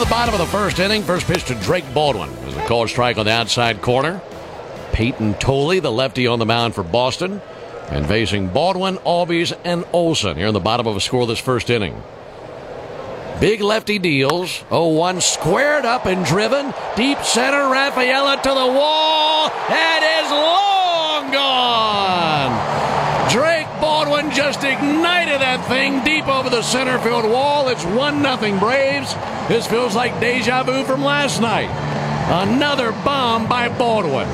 the bottom of the first inning. First pitch to Drake Baldwin. There's a called strike on the outside corner. Peyton Tolley, the lefty on the mound for Boston. And facing Baldwin, Albies, and Olson here in the bottom of a scoreless first inning. Big lefty deals. 0-1 squared up and driven. Deep center, Rafaela to the wall. That is long gone. Drake Baldwin just ignited that thing deep over the center field wall. It's 1-0 Braves. This feels like deja vu from last night. Another bomb by Baldwin.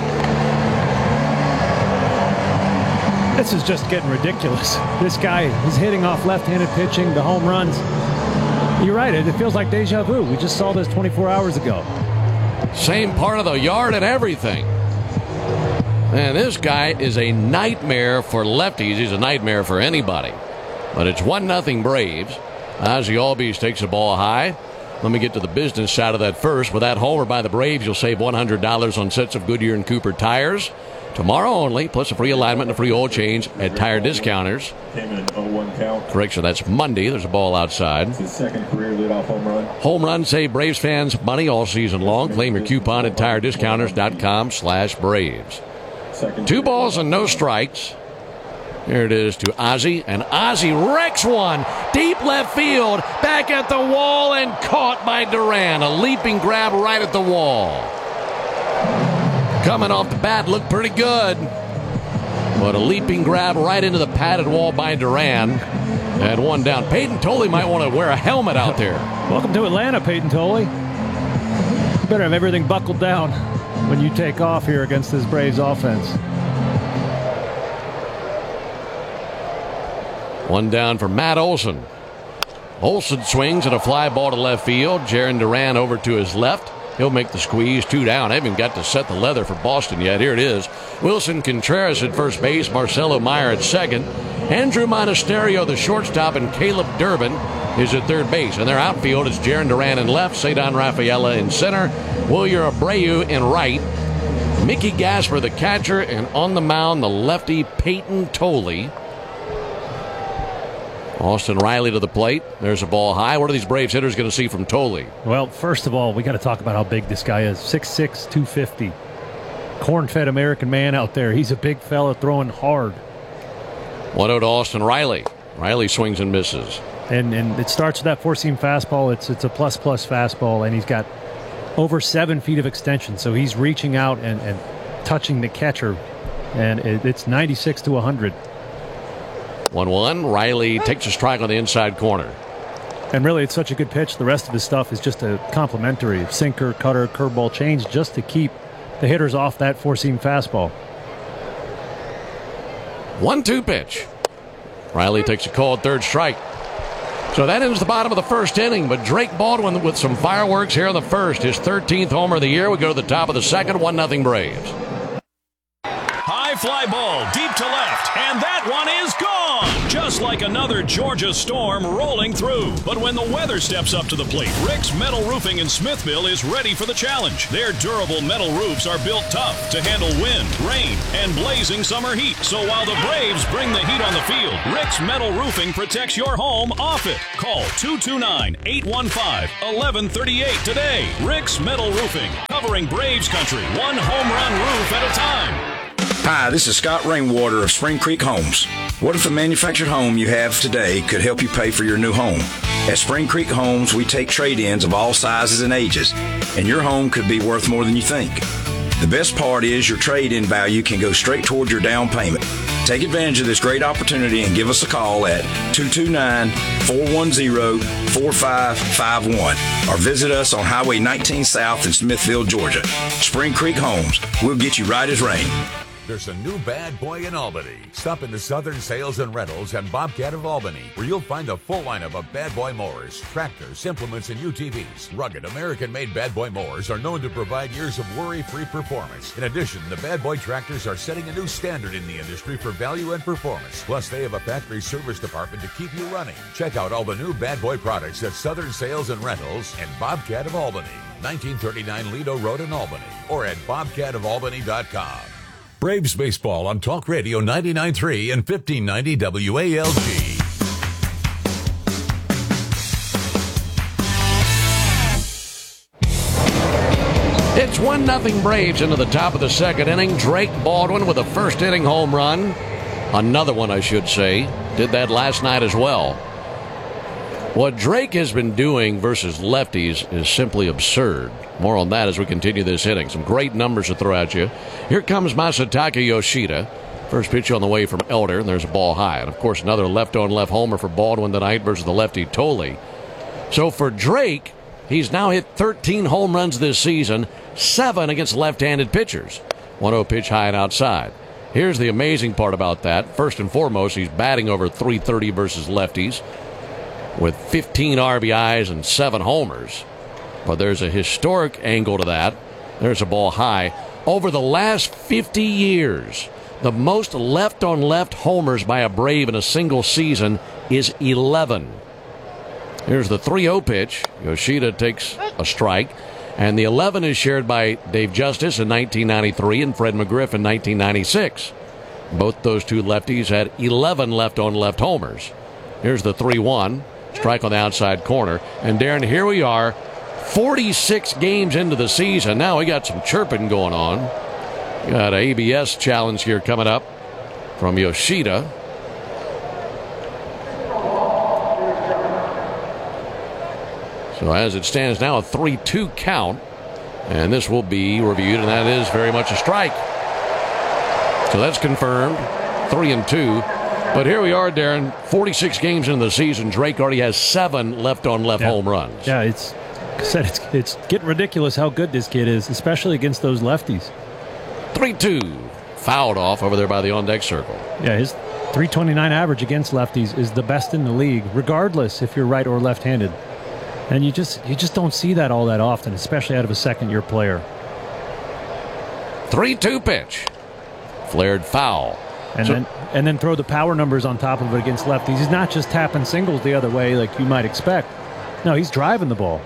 This is just getting ridiculous. This guy is hitting off left-handed pitching, the home runs. You're right, it feels like deja vu. We just saw this 24 hours ago. Same part of the yard and everything. Man, this guy is a nightmare for lefties. He's a nightmare for anybody. But it's 1-0 Braves. Ozzie Albies takes the ball high. Let me get to the business side of that first. With that homer by the Braves, you'll save $100 on sets of Goodyear and Cooper tires. Tomorrow only, plus a free alignment and a free oil change at Tire Discounters. Came in an 0-1 count. Correction, that's Monday. There's a ball outside. It's his second career leadoff home run. Home run save Braves fans money all season long. Claim your coupon at TireDiscounters.com/Braves. 2 balls and no strikes. Here it is to Ozzie, and Ozzie wrecks one. Deep left field, back at the wall, and caught by Duran. A leaping grab right at the wall. Coming off the bat, looked pretty good. But a leaping grab right into the padded wall by Duran. And one down. Peyton Tolley might want to wear a helmet out there. Welcome to Atlanta, Peyton Tolley. You better have everything buckled down when you take off here against this Braves offense. One down for Matt Olson. Olson swings at a fly ball to left field. Jarren Duran over to his left. He'll make the squeeze. 2 down. I haven't got to set the leather for Boston yet. Here it is. Wilson Contreras at first base. Marcelo Meyer at second. Andrew Monasterio, the shortstop, and Caleb Durbin is at third base. And their outfield is Jarren Duran in left. Cedon Rafaela in center. Wilyer Abreu in right. Mickey Gasper, the catcher. And on the mound, the lefty Peyton Tolley. Austin Riley to the plate. There's a ball high. What are these Braves hitters going to see from Tolley? Well, first of all, we got to talk about how big this guy is. 6'6", 250. Corn-fed American man out there. He's a big fella throwing hard. 1-0 to Austin Riley. Riley swings and misses. And it starts with that four-seam fastball. It's a plus-plus fastball, and he's got over 7 feet of extension. So he's reaching out and touching the catcher, and it's 96 to 100. 1-1. Riley takes a strike on the inside corner. And really, it's such a good pitch. The rest of his stuff is just a complimentary sinker, cutter, curveball change just to keep the hitters off that four-seam fastball. 1-2 pitch. Riley takes a called third strike. So that ends the bottom of the first inning, but Drake Baldwin with some fireworks here in the first. His 13th homer of the year. We go to the top of the second. 1-0 Braves. High fly ball deep to left, and that one is gone. Just like another Georgia storm rolling through. But when the weather steps up to the plate, Rick's Metal Roofing in Smithville is ready for the challenge. Their durable metal roofs are built tough to handle wind, rain, and blazing summer heat. So while the Braves bring the heat on the field, Rick's Metal Roofing protects your home off it. Call 229-815-1138 today. Rick's Metal Roofing, covering Braves country, one home run roof at a time. Hi, this is Scott Rainwater of Spring Creek Homes. What if the manufactured home you have today could help you pay for your new home? At Spring Creek Homes, we take trade-ins of all sizes and ages, and your home could be worth more than you think. The best part is your trade-in value can go straight toward your down payment. Take advantage of this great opportunity and give us a call at 229-410-4551 or visit us on Highway 19 South in Smithville, Georgia. Spring Creek Homes, we'll get you right as rain. There's a new bad boy in Albany. Stop into Southern Sales and Rentals and Bobcat of Albany, where you'll find a full lineup of bad boy mowers, tractors, implements, and UTVs. Rugged American-made bad boy mowers are known to provide years of worry-free performance. In addition, the bad boy tractors are setting a new standard in the industry for value and performance. Plus, they have a factory service department to keep you running. Check out all the new bad boy products at Southern Sales and Rentals and Bobcat of Albany, 1939 Lido Road in Albany, or at bobcatofalbany.com. Braves baseball on Talk Radio 99.3 and 1590 WALG. It's 1-0 Braves into the top of the second inning. Drake Baldwin with a first inning home run. Another one, I should say. Did that last night as well. What Drake has been doing versus lefties is simply absurd. More on that as we continue this inning. Some great numbers to throw at you. Here comes Masataka Yoshida. First pitch on the way from Elder, and there's a ball high. And, of course, another left-on-left homer for Baldwin tonight versus the lefty Tolley. So for Drake, he's now hit 13 home runs this season, 7 against left-handed pitchers. 1-0 pitch high and outside. Here's the amazing part about that. First and foremost, he's batting over .330 versus lefties with 15 RBIs and 7 homers. But there's a historic angle to that. There's a ball high. Over the last 50 years, the most left-on-left homers by a Brave in a single season is 11. Here's the 3-0 pitch. Yoshida takes a strike. And the 11 is shared by Dave Justice in 1993 and Fred McGriff in 1996. Both those two lefties had 11 left-on-left homers. Here's the 3-1. Strike on the outside corner. And, Darren, here we are, 46 games into the season. Now we got some chirping going on. Got an ABS challenge here coming up from Yoshida. So as it stands now, a 3-2 count. And this will be reviewed, and that is very much a strike. So that's confirmed, 3-2. But here we are, Darren, 46 games into the season. Drake already has 7 left-on-left home runs. Yeah, it's getting ridiculous how good this kid is, especially against those lefties. 3-2. Fouled off over there by the on-deck circle. Yeah, his .329 average against lefties is the best in the league, regardless if you're right or left-handed. And you just don't see that all that often, especially out of a second-year player. 3-2 pitch. Flared foul. And then throw the power numbers on top of it against lefties. He's not just tapping singles the other way like you might expect. No, he's driving the ball.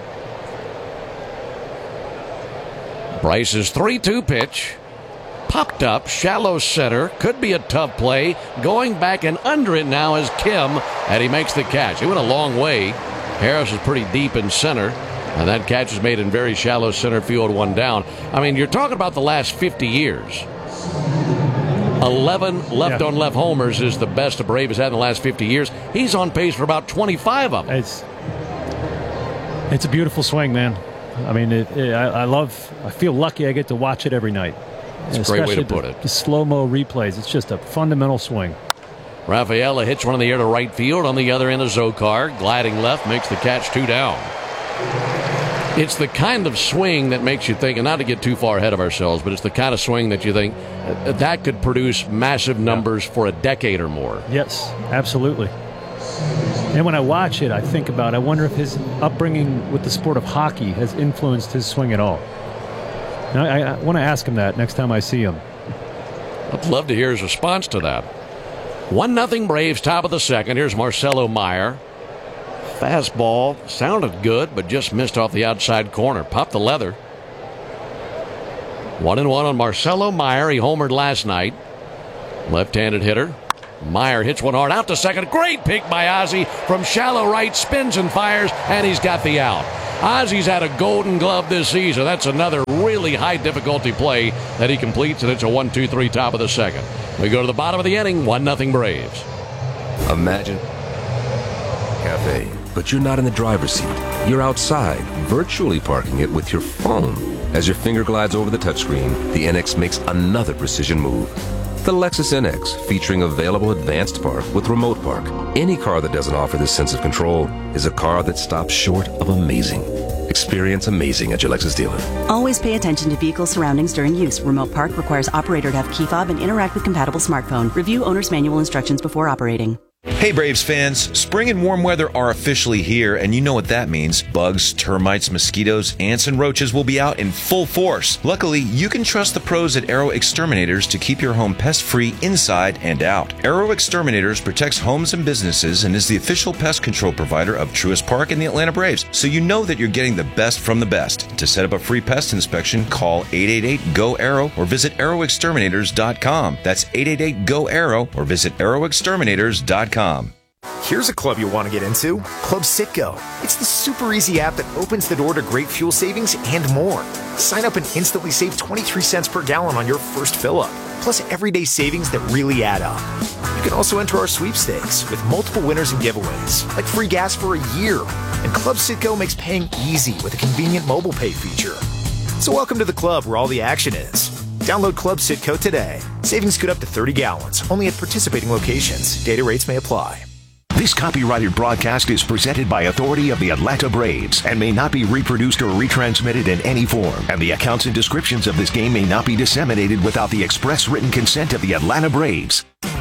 Bryce's 3-2 pitch. Popped up, shallow center. Could be a tough play. Going back and under it now is Kim, and he makes the catch. He went a long way. Harris is pretty deep in center, and that catch is made in very shallow center field, one down. I mean, you're talking about the last 50 years. 11 left-on-left homers is the best a Brave has had in the last 50 years. He's on pace for about 25 of them. It's a beautiful swing, man. I mean, I feel lucky I get to watch it every night. It's a great way to put it. The slow-mo replays. It's just a fundamental swing. Rafaela hits one in the air to right field. On the other end of Zokar, gliding left, makes the catch, 2 down. It's the kind of swing that makes you think, and not to get too far ahead of ourselves, but it's the kind of swing that you think that could produce massive numbers for a decade or more. Yes, absolutely. And when I watch it, I wonder if his upbringing with the sport of hockey has influenced his swing at all. And I want to ask him that next time I see him. I'd love to hear his response to that. 1-0 Braves, top of the second. Here's Marcelo Meyer. Fastball sounded good, but just missed off the outside corner. Popped the leather. 1-1 on Marcelo Meyer. He homered last night. Left-handed hitter. Meyer hits one hard out to second. Great pick by Ozzie from shallow right. Spins and fires, and he's got the out. Ozzie's had a Golden Glove this season. That's another really high-difficulty play that he completes, and it's a 1-2-3 top of the second. We go to the bottom of the inning, 1-0 Braves. Imagine cafe, but you're not in the driver's seat. You're outside, virtually parking it with your phone. As your finger glides over the touchscreen, the NX makes another precision move. The Lexus NX, featuring available advanced park with remote park. Any car that doesn't offer this sense of control is a car that stops short of amazing. Experience amazing at your Lexus dealer. Always pay attention to vehicle surroundings during use. Remote park requires operator to have key fob and interact with compatible smartphone. Review owner's manual instructions before operating. Hey Braves fans, spring and warm weather are officially here, and you know what that means. Bugs, termites, mosquitoes, ants, and roaches will be out in full force. Luckily, you can trust the pros at Aero Exterminators to keep your home pest-free inside and out. Aero Exterminators protects homes and businesses and is the official pest control provider of Truist Park and the Atlanta Braves, so you know that you're getting the best from the best. To set up a free pest inspection, call 888-GO-ARROW or visit ArrowExterminators.com. That's 888-GO-ARROW or visit ArrowExterminators.com. Here's a club you want to get into, Club Citgo. It's the super easy app that opens the door to great fuel savings and more. Sign up and instantly save 23 cents per gallon on your first fill-up, plus everyday savings that really add up. You can also enter our sweepstakes with multiple winners and giveaways, like free gas for a year. And Club Citgo makes paying easy with a convenient mobile pay feature. So welcome to the club where all the action is. Download Club Citgo today. Savings good up to 30 gallons, only at participating locations. Data rates may apply. This copyrighted broadcast is presented by authority of the Atlanta Braves and may not be reproduced or retransmitted in any form. And the accounts and descriptions of this game may not be disseminated without the express written consent of the Atlanta Braves.